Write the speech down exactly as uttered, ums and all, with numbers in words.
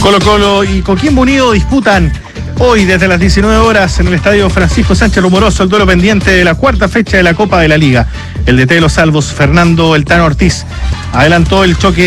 Colo Colo y Coquimbo Unido disputan hoy desde las diecinueve horas en el estadio Francisco Sánchez Rumoroso el duelo pendiente de la cuarta fecha de la Copa de la Liga. El D T de los Salvos, Fernando El Tano Ortiz, adelantó el choque